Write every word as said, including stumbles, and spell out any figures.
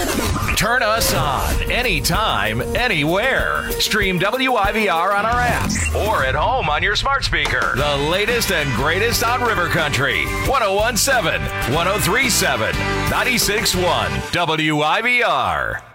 Turn us on anytime, anywhere. Stream W I V R on our app or at home on your smart speaker. The latest and greatest on River Country. one oh one point seven, one oh three point seven, ninety-six point one W I V R.